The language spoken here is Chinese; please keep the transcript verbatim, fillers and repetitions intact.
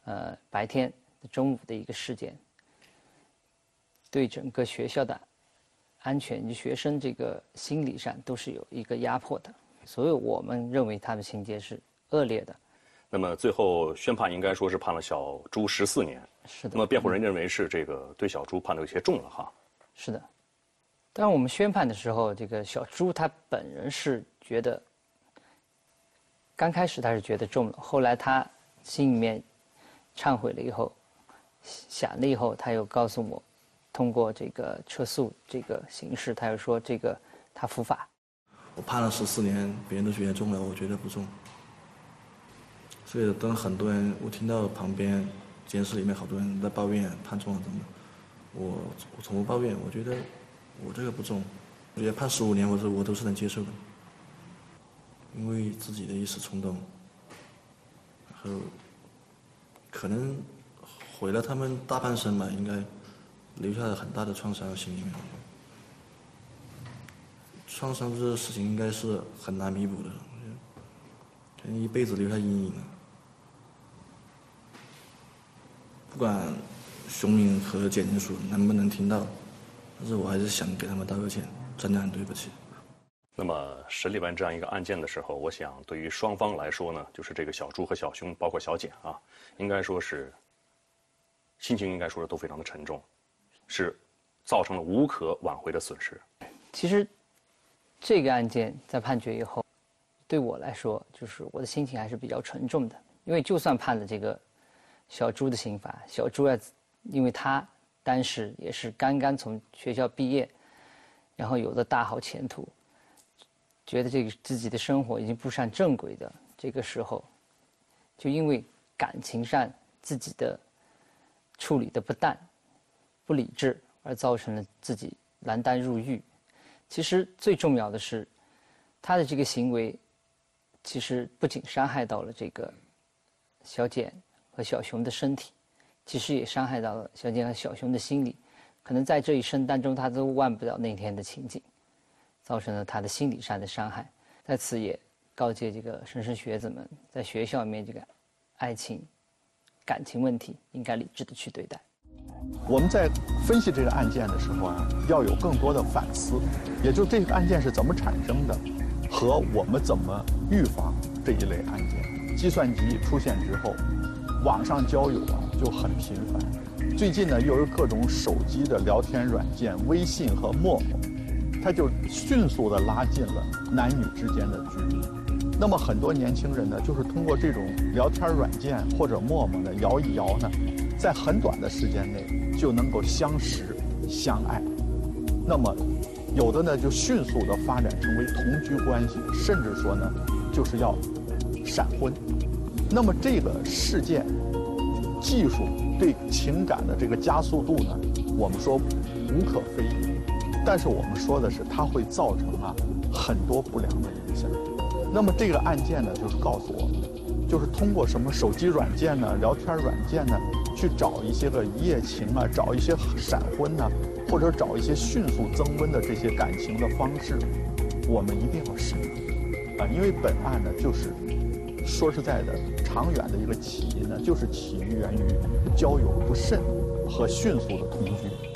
呃白天中午的一个事件，对整个学校的安全以及学生这个心理上都是有一个压迫的，所以我们认为他的情节是恶劣的。 那么最后宣判应该说是判了小朱十四年。 是的。 那么辩护人认为是这个对小朱判的有些重了哈。 是的。当我们宣判的时候，这个小朱他本人是觉得，刚开始他是觉得重了，后来他心里面忏悔了以后，想了以后，他又告诉我，通过这个撤诉这个形式，他又说这个他伏法。 我判了十四年，别人都觉得重了，我觉得不重。所以当很多人，我听到旁边监室里面好多人在抱怨判重了怎么，我我从不抱怨，我觉得我这个不重，我觉得判十五年我是我都是能接受的，因为自己的一时冲动，然后可能毁了他们大半生吧，应该留下了很大的创伤心里面。创伤这个事情应该是很难弥补的，我觉得可能一辈子留下阴影了。不管熊明和检警署能不能听到，但是我还是想给他们道个歉，真的很对不起。 那么审理完这样一个案件的时候，我想对于双方来说呢，就是这个小朱和小熊，包括小简啊，应该说是心情应该说是都非常的沉重，是造成了无可挽回的损失。 其实这个案件在判决以后，对我来说，就是我的心情还是比较沉重的，因为就算判了这个小朱的刑罚，小朱要，因为他当时也是刚刚从学校毕业，然后有着大好前途，觉得这个自己的生活已经步上正轨的这个时候，就因为感情上自己的处理的不当、不理智，而造成了自己锒铛入狱。其实最重要的是，他的这个行为，其实不仅伤害到了这个小简和小熊的身体，其实也伤害到了小简和小熊的心理，可能在这一生当中他都忘不了那天的情景，造成了他的心理上的伤害。在此也告诫这个莘莘学子们，在学校里面这个爱情、感情问题应该理智的去对待。 我们在分析这个案件的时候啊，要有更多的反思，也就是这个案件是怎么产生的，和我们怎么预防这一类案件。计算机出现之后，网上交友啊就很频繁。最近呢，又有各种手机的聊天软件，微信和陌陌，它就迅速地拉近了男女之间的距离。那么很多年轻人呢，就是通过这种聊天软件或者陌陌呢摇一摇呢，在很短的时间内就能够相识相爱。那么有的呢就迅速地发展成为同居关系，甚至说呢就是要闪婚。那么这个事件技术对情感的这个加速度呢，我们说无可非议，但是我们说的是它会造成啊很多不良的影响。那么这个案件呢，就是告诉我们，就是通过什么手机软件呢、聊天软件呢，去找一些个一夜情啊，找一些闪婚呢、啊，或者找一些迅速增温的这些感情的方式，我们一定要慎重啊，因为本案呢，就是说实在的，长远的一个起因呢，就是起源于交友不慎和迅速的同居。